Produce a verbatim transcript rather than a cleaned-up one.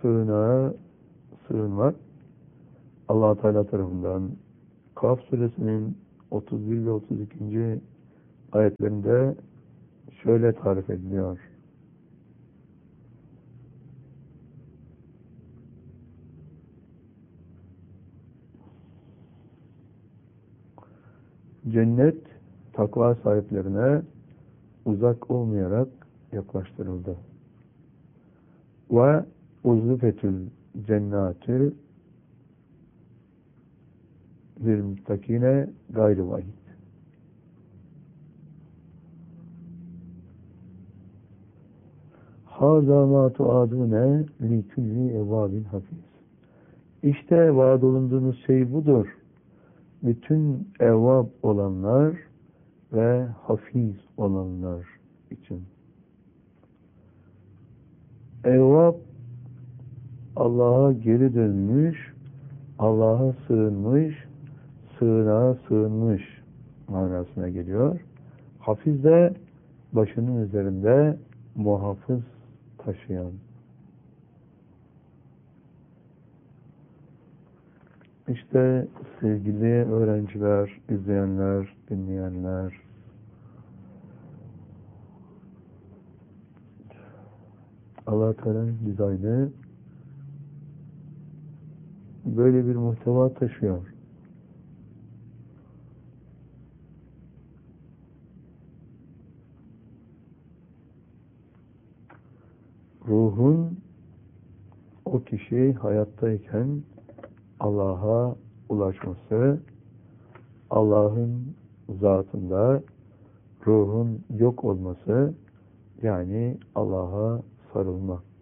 sığınağa sığınmak Allah Teala tarafından Kaf suresinin otuz bir ve otuz ikinci ayetlerinde şöyle tarif ediliyor. Cennet takva sahiplerine uzak olmayarak yaklaştırıldı. Ve uzlufetül cennatü lil muttakine gayri vahid. Hâzâ mâ tuâdûne li külli evvâbin hafiz. İşte vaad olunduğunuz şey budur. Bütün evvab olanlar ve hafiz olanlar için. Evvab Allah'a geri dönmüş, Allah'a sığınmış, sığınağa sığınmış manasına geliyor. Hafiz de başının üzerinde muhafız taşıyan. İşte sevgili öğrenciler, izleyenler, dinleyenler, Allah Teala'nın dizaynı böyle bir muhteva taşıyor. Ruhun o kişi hayattayken Allah'a ulaşması, Allah'ın zatında ruhun yok olması, yani Allah'a sarılmak.